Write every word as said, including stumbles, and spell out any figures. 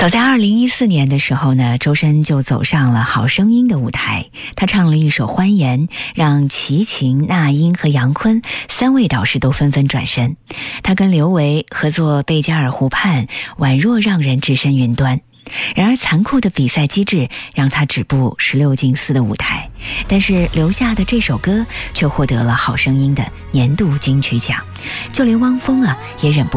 早在二零一四年的时候呢，周深就走上了《好声音》的舞台，他唱了一首《欢颜》，让齐秦、那英和杨坤三位导师都纷纷转身。他跟刘维合作《贝加尔湖畔》，宛若让人置身云端。然而残酷的比赛机制让他止步十六进四的舞台，但是留下的这首歌却获得了《好声音》的年度金曲奖，就连汪峰啊也忍不